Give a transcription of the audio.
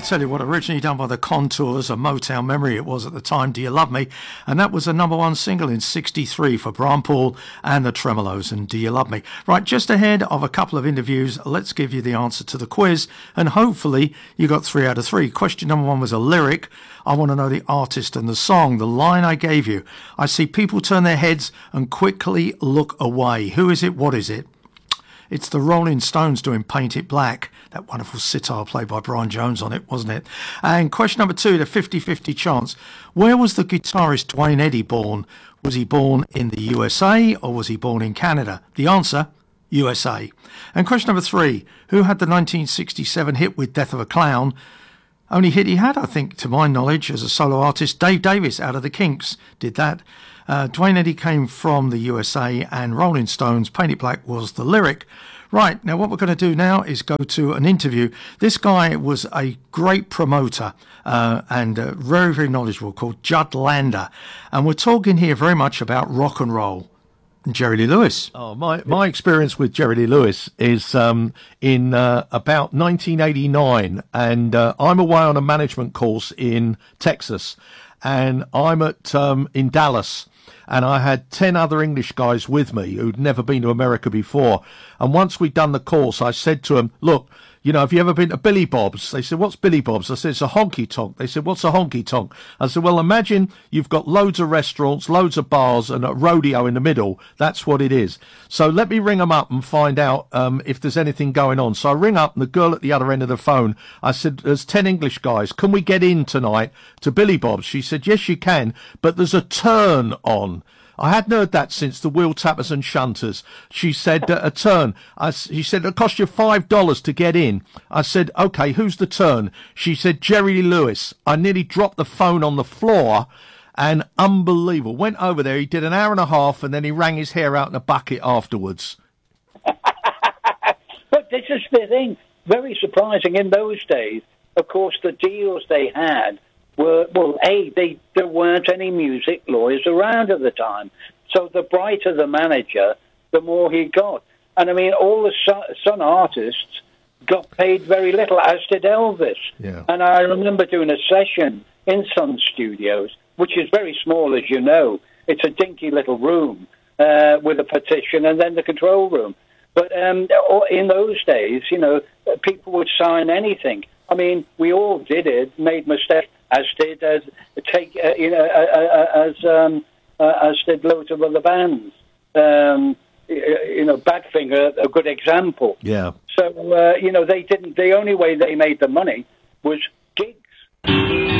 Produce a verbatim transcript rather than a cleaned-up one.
I'll tell you what, originally done by the Contours, a Motown memory it was at the time, Do You Love Me? And that was a number one single in sixty-three for Brian Paul and the Tremolos and Do You Love Me? Right, just ahead of a couple of interviews, let's give you the answer to the quiz. And hopefully you got three out of three. Question number one was a lyric. I want to know the artist and the song, the line I gave you. I see people turn their heads and quickly look away. Who is it? What is it? It's the Rolling Stones doing Paint It Black. That wonderful sitar played by Brian Jones on it, wasn't it? And question number two, the fifty-fifty chance. Where was the guitarist Duane Eddy born? Was he born in the U S A or was he born in Canada? The answer, U S A. And question number three, who had the nineteen sixty-seven hit with Death of a Clown? Only hit he had, I think, to my knowledge, as a solo artist, Dave Davis out of the Kinks did that. Uh, Duane Eddy came from the U S A and Rolling Stones, Paint It Black was the lyric. Right, now what we're going to do now is go to an interview. This guy was a great promoter uh, and uh, very, very knowledgeable, called Judd Lander. And we're talking here very much about rock and roll. And Jerry Lee Lewis. Oh, my, my experience with Jerry Lee Lewis is um, in uh, about nineteen eighty-nine. And uh, I'm away on a management course in Texas. And I'm at um, in Dallas. And I had ten other English guys with me who'd never been to America before. And once we'd done the course, I said to them, look, you know, have you ever been to Billy Bob's? They said, what's Billy Bob's? I said, it's a honky-tonk. They said, what's a honky-tonk? I said, well, imagine you've got loads of restaurants, loads of bars, and a rodeo in the middle. That's what it is. So let me ring them up and find out um, if there's anything going on. So I ring up, and the girl at the other end of the phone, I said, there's ten English guys. Can we get in tonight to Billy Bob's? She said, yes, you can, but there's a turn on. I hadn't heard that since the Wheel Tappers and Shunters. She said, uh, a turn. I, she said, it'll cost you five dollars to get in. I said, okay, who's the turn? She said, Jerry Lee Lewis. I nearly dropped the phone on the floor, and unbelievable. Went over there, he did an hour and a half, and then he wrang his hair out in a bucket afterwards. But this is the thing. Very surprising in those days. Of course, the deals they had were, well, A, they, there weren't any music lawyers around at the time. So the brighter the manager, the more he got. And, I mean, all the Sun artists got paid very little, as did Elvis. Yeah. And I remember doing a session in Sun Studios, which is very small, as you know. It's a dinky little room uh, with a partition and then the control room. But um, in those days, you know, people would sign anything. I mean, we all did it, made mistakes, as did as take uh, you know uh, uh, as um, uh, as did loads of other bands. Um, you know, Badfinger, a good example. Yeah. So uh, you know, they didn't. The only way they made the money was